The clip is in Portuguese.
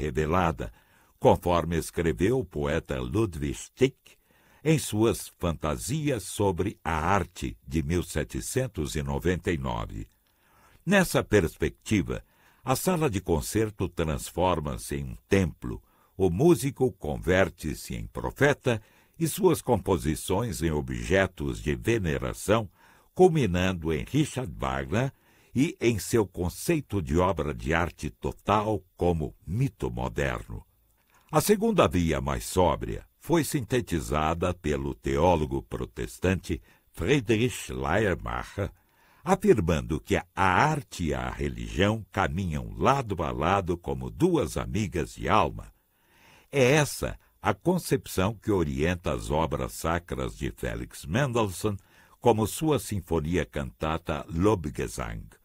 revelada, conforme escreveu o poeta Ludwig Tieck em suas Fantasias sobre a Arte, de 1799. Nessa perspectiva, a sala de concerto transforma-se em um templo, o músico converte-se em profeta e suas composições em objetos de veneração, culminando em Richard Wagner e em seu conceito de obra de arte total como mito moderno. A segunda via, mais sóbria, foi sintetizada pelo teólogo protestante Friedrich Schleiermacher, afirmando que a arte e a religião caminham lado a lado como duas amigas de alma. É essa a concepção que orienta as obras sacras de Felix Mendelssohn, como sua sinfonia cantata Lobgesang.